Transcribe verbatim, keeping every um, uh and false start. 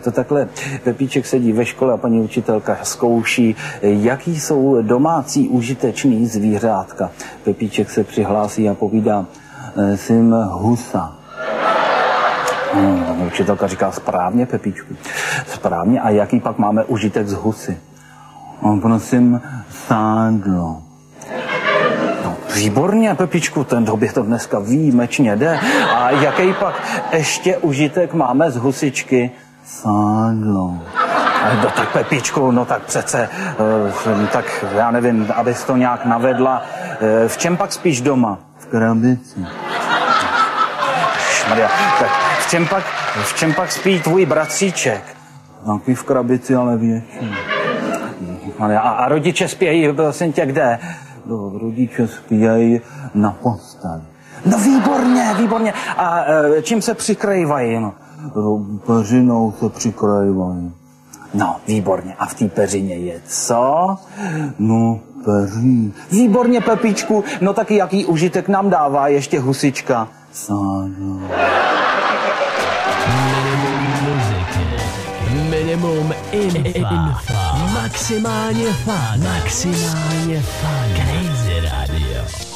to takhle Pepíček sedí ve škole a paní učitelka zkouší, jaký jsou domácí užitečný zvířátka. Pepíček se přihlásí a povídá, jsem husa. Hmm, učitelka říká, správně, Pepíčku, správně. A jaký pak máme užitek z husy? No, prosím, sádlo. No, výborně, Pepíčku, ten době to dneska výjimečně jde. A jaký pak ještě užitek máme z husičky? Sádlo. No tak, Pepíčku, no tak přece, tak já nevím, abys to nějak navedla. V čem pak spíš doma? V krabici. Maria, tak v čem pak, v čem pak spí tvůj bratříček? Taky v krabici, ale větší. Maria, a, a rodiče spějí, prosím tě, kde? No, rodiče spějí na posteli. No výborně, výborně. A e, čím se přikrývají? No, peřinou se přikrývají. No, výborně. A v té peřině je co? No, peří. Výborně, Pepíčku. No taky jaký užitek nám dává ještě husička? Sádlo. Minimum muziky. Minimum infa. Maximálně fun. Maximálně fun. Crazy Radio.